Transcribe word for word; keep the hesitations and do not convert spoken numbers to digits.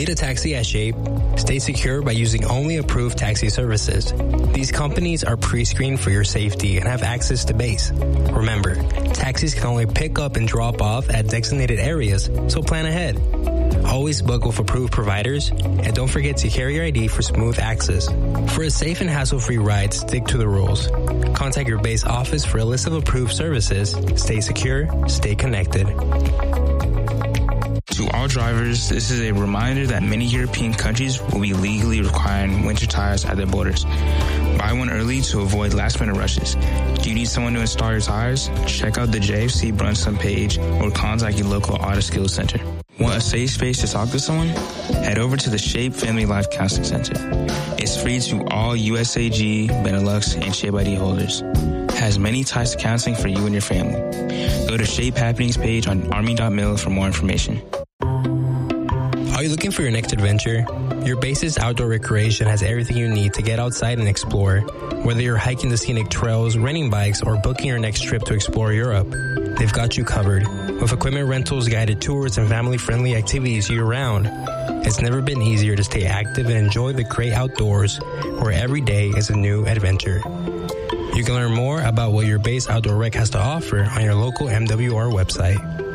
a taxi at Shape? Stay secure by using only approved taxi services. These companies are pre-screened for your safety and have access to base. Remember, taxis can only pick up and drop off at designated areas, so plan ahead. Always book with approved providers, and don't forget to carry your I D for smooth access. For a safe and hassle-free ride, stick to the rules. Contact your base office for a list of approved services. Stay secure, stay connected. To all drivers, this is a reminder that many European countries will be legally requiring winter tires at their borders. Buy one early to avoid last-minute rushes. Do you need someone to install your tires? Check out the J F C Brunson page or contact your local Auto Skills Center. Want a safe space to talk to someone? Head over to the Shape Family Life Counseling Center. It's free to all U S A G, Benelux, and Shape I D holders. Has many types of counseling for you and your family. Go to Shape Happenings page on army dot mil for more information. Are you looking for your next adventure? Your base's outdoor recreation has everything you need to get outside and explore. Whether you're hiking the scenic trails, renting bikes, or booking your next trip to explore Europe, they've got you covered. With equipment rentals, guided tours, and family-friendly activities year-round, it's never been easier to stay active and enjoy the great outdoors, where every day is a new adventure. You can learn more about what your base outdoor rec has to offer on your local M W R website.